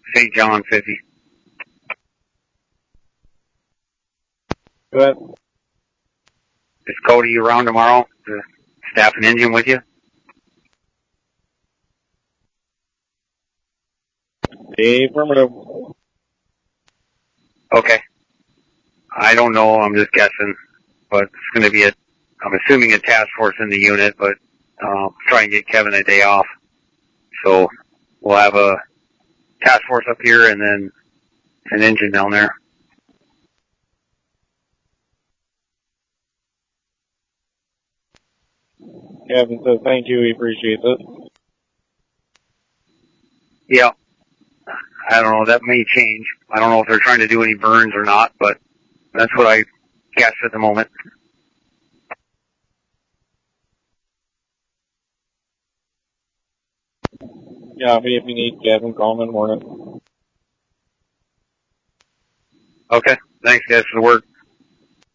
St. John 50. Go ahead. Is Cody around tomorrow to staff an engine with you? Affirmative. Okay. I don't know. I'm just guessing. But it's going to be I'm assuming a task force in the unit, but try and get Kevin a day off. So we'll have a task force up here and then an engine down there. Kevin says thank you. He appreciates it. Yeah. I don't know. That may change. I don't know if they're trying to do any burns or not, but that's what I guess at the moment. Yeah, if you need Kevin, call him in the morning. Okay. Thanks, guys, for the work.